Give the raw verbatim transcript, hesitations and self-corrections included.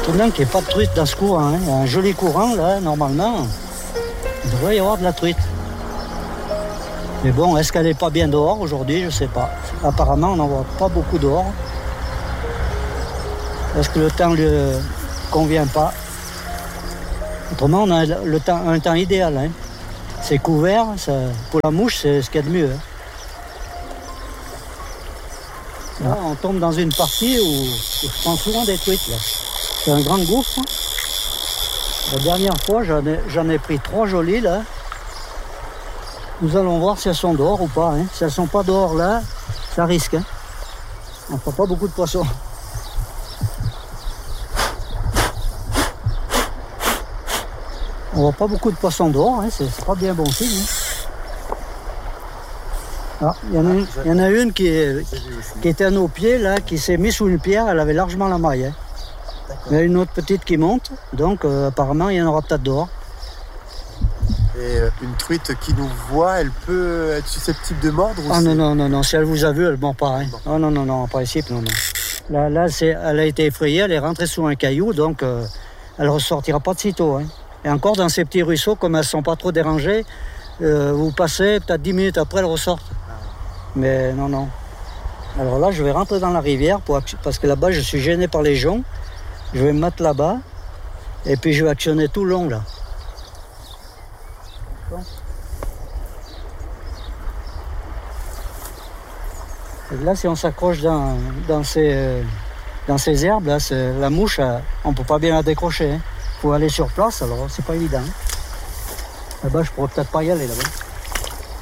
Étonnant qu'il n'y ait pas de truite dans ce courant. Hein. Il y a un joli courant, là, normalement. Il devrait y avoir de la truite. Mais bon, est-ce qu'elle n'est pas bien dehors aujourd'hui? Je ne sais pas. Apparemment, on n'en voit pas beaucoup dehors. Est-ce que le temps ne lui convient pas? Autrement, on a le temps, un temps idéal. Hein. C'est couvert. Ça, pour la mouche, c'est ce qu'il y a de mieux. Hein. Là, on tombe dans une partie où, où je prends souvent des truites. Là. C'est un grand gouffre. La dernière fois, j'en ai, j'en ai pris trois jolies là. Nous allons voir si elles sont dehors ou pas. Hein. Si elles ne sont pas dehors là, ça risque. Hein. On ne prend pas beaucoup de poissons. On voit pas beaucoup de poissons dehors. Hein. C'est, c'est pas bien bon signe. Hein. Ah, il y en a une, il y en a une qui, est, qui était à nos pieds là, qui s'est mise sous une pierre. Elle avait largement la maille. Hein. Il y a une autre petite qui monte, donc euh, apparemment il y en aura peut-être dehors. Et euh, une truite qui nous voit, elle peut être susceptible de mordre ou Ah c'est... non, non, non, non, si elle vous a vu, elle ne mord pas. Hein. Oh non, non, non, en principe, non, non. Là, là c'est, elle a été effrayée, elle est rentrée sous un caillou, donc euh, elle ne ressortira pas de sitôt. Hein. Et encore dans ces petits ruisseaux, comme elles ne sont pas trop dérangées, euh, vous passez, peut-être dix minutes après, elles ressortent. Mais non, non. Alors là, je vais rentrer dans la rivière, pour, parce que là-bas, je suis gêné par les joncs. Je vais me mettre là-bas et puis je vais actionner tout le long là. Et là, si on s'accroche dans, dans, ces, dans ces herbes, là, c'est, la mouche, on ne peut pas bien la décrocher. Il hein. faut aller sur place, alors c'est pas évident. Là-bas, je pourrais peut-être pas y aller là-bas.